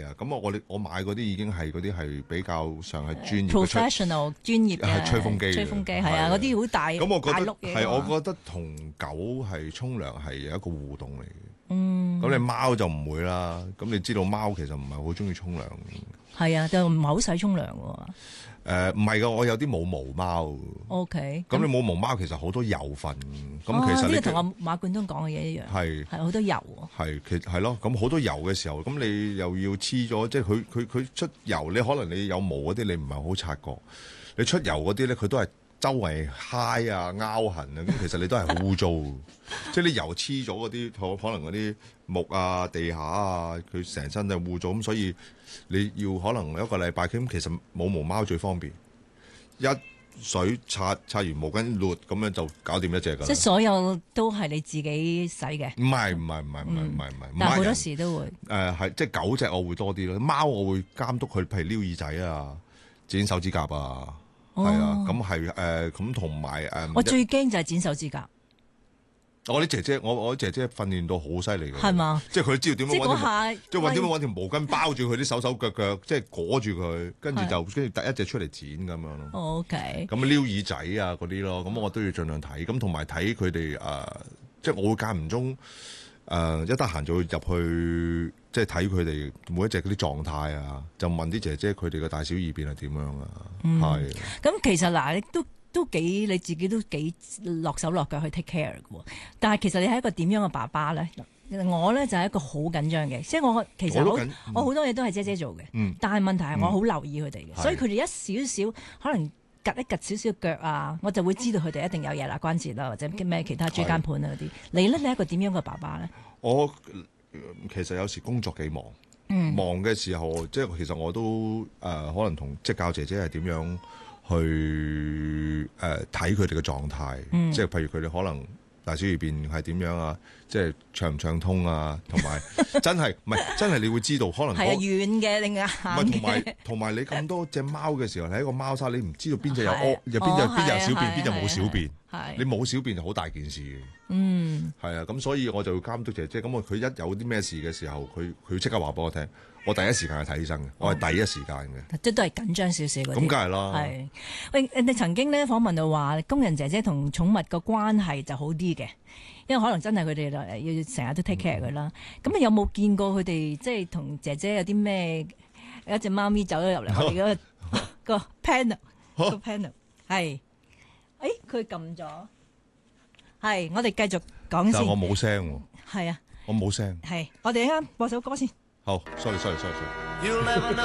係啊，咁我買嗰啲已經係嗰啲係比較上係專業 professional 專業嘅吹風機， 係啊，嗰啲好大咁我覺得係， 我覺得同狗係沖涼係有一個互動嚟嘅。 嗯， 咁你貓就唔會啦。咁你知道貓其實唔係好中意沖涼。 係啊，就唔係好使沖涼喎。 唔係噶，我有啲冇毛貓。 OK， 咁你冇毛貓其實好多油分。咁其實你同阿馬冠東講嘅嘢一樣。係好多油。 係其實係咯，咁好多油嘅時候，咁你又要黐咗，即係佢出油，你可能你有毛嗰啲你唔係好察覺，你出油嗰啲咧佢都係周圍揩啊、拗痕啊，咁其實你都係好污糟。即係你油黐咗嗰啲，可能嗰啲木啊、地下啊，佢成身都係污糟，咁所以你要可能一個禮拜，咁其實冇毛貓最方便，一水擦完毛巾捋咁樣就搞掂一隻㗎。即係所有都係你自己洗嘅？唔係， 但係好多時都會係即係狗隻我會多啲咯，貓我會監督佢，譬如撩耳仔啊、剪手指甲啊，係啊，咁係咁同埋我最驚就係剪手指甲。 我啲姐姐，我姐姐訓練到好犀利嘅， 係嘛？ 即係佢知道點樣揾點樣揾條毛巾包住佢啲手腳，即係裹住佢，跟住第一隻出嚟剪咁樣咯。 OK。 咁撩耳仔啊嗰啲咯，咁我都要盡量睇，咁同埋睇佢哋即係我會間唔中一得閒就會入去，即係睇佢哋每一隻嗰啲狀態啊，就問啲姐姐佢哋嘅大小二便係點樣啊？係。 咁其實嗱，你都幾你自己都幾落手落腳去 take care 嘅喎，但係其實你係一個點樣嘅爸爸咧？我咧就係一個好緊張嘅，即係我其實我好多嘢都係姐姐做嘅，但係問題係我好留意佢哋嘅，所以佢哋一少少可能趌一趌少少腳啊，我就會知道佢哋一定有嘢啦，關節啦或者咩其他椎間盤啊嗰啲。你咧，你係一個點樣嘅爸爸咧？我其實有時工作幾忙，忙嘅時候即係其實我都可能同即係教姐姐係點樣去睇佢哋嘅狀態，即係譬如佢哋可能大小二便係點樣啊，即係暢唔暢通啊，同埋真係你會知道可能係軟嘅定硬嘅， 同埋你咁多隻貓嘅時候，喺一個貓砂，你唔知道邊隻有屙，邊隻有小便，邊隻冇小便，你冇小便就好大件事嘅。係啊，咁所以我就要監督姐姐，咁佢一有啲咩事嘅時候，佢即刻話俾我聽。我第一時間去睇醫生嘅，我係第一時間嘅， 即都係緊張少少嗰啲。 咁梗係啦。 係，喂，你曾經咧訪問到話工人姐姐同寵物個關係就好啲嘅，因為可能真係佢哋要成日都 take care 佢啦。咁你有冇見過佢哋即係同姐姐有啲咩？有一隻貓咪走咗入嚟我哋嗰個 panel，個 panel 係，佢撳咗，係，我哋繼續講先。 但係我冇聲喎。 係啊， 我冇聲。 係，我哋啱播首歌先。 好，sorry。